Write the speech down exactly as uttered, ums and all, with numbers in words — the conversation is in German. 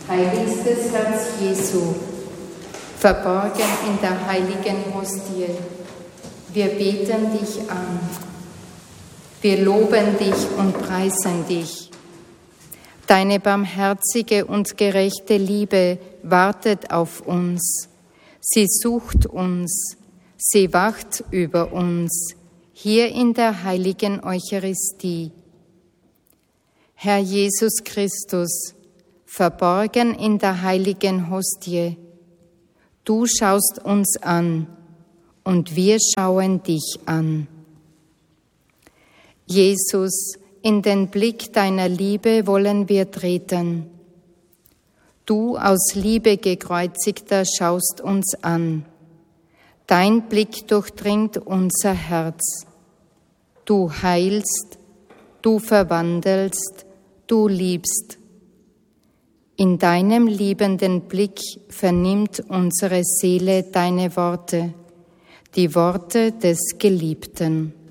Heiligstes Herz Jesu, verborgen in der heiligen Hostie, wir beten dich an. Wir loben dich und preisen dich. Deine barmherzige und gerechte Liebe wartet auf uns. Sie sucht uns. Sie wacht über uns, hier in der heiligen Eucharistie. Herr Jesus Christus, verborgen in der heiligen Hostie, du schaust uns an und wir schauen dich an. Jesus, in den Blick deiner Liebe wollen wir treten. Du aus Liebe gekreuzigter schaust uns an. Dein Blick durchdringt unser Herz. Du heilst, du verwandelst, du liebst. In deinem liebenden Blick vernimmt unsere Seele deine Worte, die Worte des Geliebten.